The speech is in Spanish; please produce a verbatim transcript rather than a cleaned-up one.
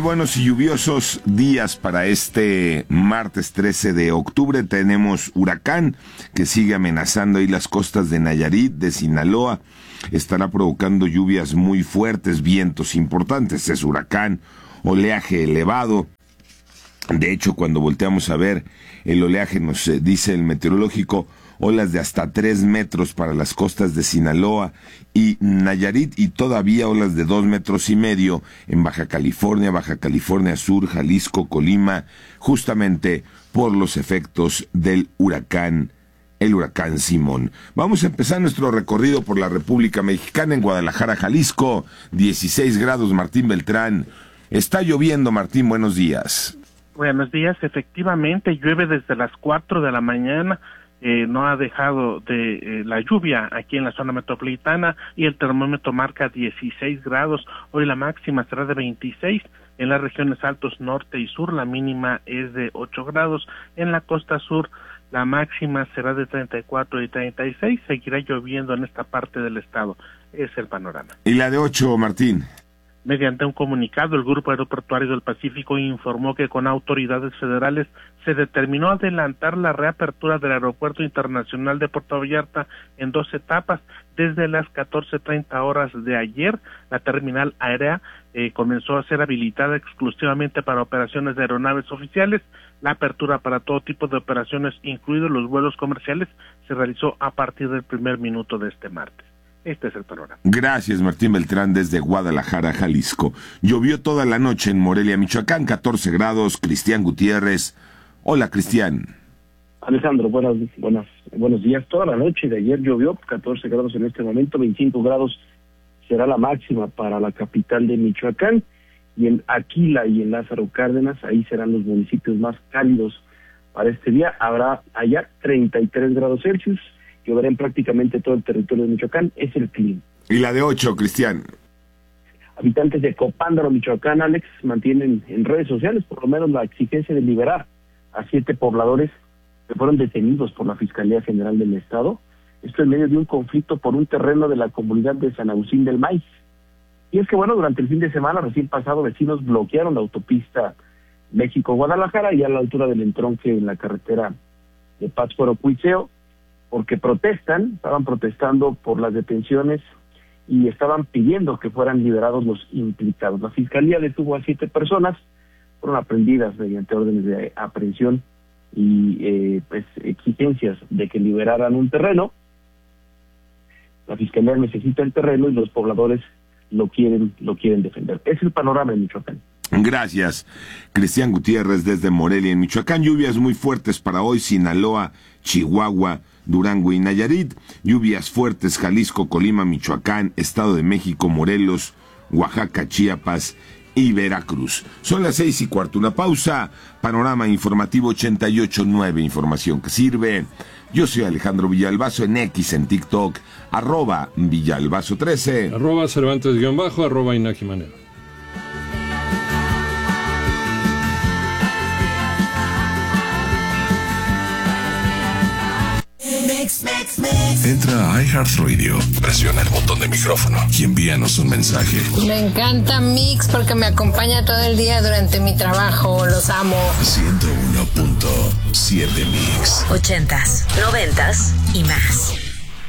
buenos y lluviosos días para este martes trece de octubre. Tenemos huracán que sigue amenazando ahí las costas de Nayarit, de Sinaloa. Estará provocando lluvias muy fuertes, vientos importantes. Es huracán, oleaje elevado. De hecho, cuando volteamos a ver el oleaje, nos eh, dice el meteorológico, olas de hasta tres metros para las costas de Sinaloa y Nayarit, y todavía olas de dos metros y medio en Baja California, Baja California Sur, Jalisco, Colima, justamente por los efectos del huracán, el huracán Simón. Vamos a empezar nuestro recorrido por la República Mexicana. En Guadalajara, Jalisco, dieciséis grados, Martín Beltrán. Está lloviendo, Martín, buenos días. Buenos días, efectivamente, llueve desde las cuatro de la mañana. Eh, no ha dejado de eh, la lluvia aquí en la zona metropolitana y el termómetro marca dieciséis grados. Hoy la máxima será de veintiséis en las regiones altos norte y sur, la mínima es de ocho grados. En la costa sur la máxima será de treinta y cuatro y treinta y seis, seguirá lloviendo en esta parte del estado. Es el panorama. ¿Y la de ocho, Martín? Mediante un comunicado, el Grupo Aeroportuario del Pacífico informó que con autoridades federales se determinó adelantar la reapertura del Aeropuerto Internacional de Puerto Vallarta en dos etapas. Desde las catorce treinta horas de ayer, la terminal aérea eh, comenzó a ser habilitada exclusivamente para operaciones de aeronaves oficiales. La apertura para todo tipo de operaciones, incluidos los vuelos comerciales, se realizó a partir del primer minuto de este martes. Este es el panorama. Gracias, Martín Beltrán, desde Guadalajara, Jalisco. Llovió toda la noche en Morelia, Michoacán, catorce grados. Cristian Gutiérrez. Hola, Cristian. Alejandro, buenas, buenas, buenos días. Toda la noche de ayer llovió, catorce grados en este momento, veinticinco grados será la máxima para la capital de Michoacán. Y en Aquila y en Lázaro Cárdenas, ahí serán los municipios más cálidos para este día. Habrá allá treinta y tres grados Celsius. Lloverá en prácticamente todo el territorio de Michoacán, es el clima. ¿Y la de ocho, Cristian? Habitantes de Copándaro, Michoacán, Alex, mantienen en redes sociales por lo menos la exigencia de liberar a siete pobladores que fueron detenidos por la Fiscalía General del Estado. Esto en medio de un conflicto por un terreno de la comunidad de San Agustín del Maíz. Y es que, bueno, durante el fin de semana recién pasado, vecinos bloquearon la autopista México-Guadalajara y a la altura del entronque en la carretera de Pátzcuaro-Cuitzeo, porque protestan, estaban protestando por las detenciones y estaban pidiendo que fueran liberados los implicados. La Fiscalía detuvo a siete personas, fueron aprehendidas mediante órdenes de aprehensión y eh, pues exigencias de que liberaran un terreno. La Fiscalía necesita el terreno y los pobladores lo quieren, lo quieren defender. Es el panorama en Michoacán. Gracias, Cristian Gutiérrez desde Morelia, en Michoacán. Lluvias muy fuertes para hoy, Sinaloa, Chihuahua, Durango y Nayarit. Lluvias fuertes, Jalisco, Colima, Michoacán, Estado de México, Morelos, Oaxaca, Chiapas y Veracruz. Son las seis y cuarto, una pausa. Panorama informativo ochenta y ocho punto nueve, información que sirve. Yo soy Alejandro Villalbazo, en X, en TikTok, arroba Villalbazo trece. Arroba Cervantes guión bajo, arroba Inaki Manero. Entra a iHeartRadio, presiona el botón de micrófono y envíanos un mensaje. Me encanta Mix porque me acompaña todo el día durante mi trabajo. Los amo. ciento uno punto siete Mix. Ochentas, noventas y más.